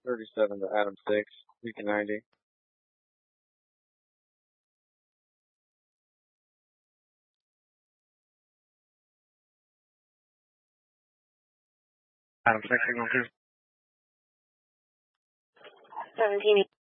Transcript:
37 to Adam 6, Beacon 90. Adam 6, signal 2. 17.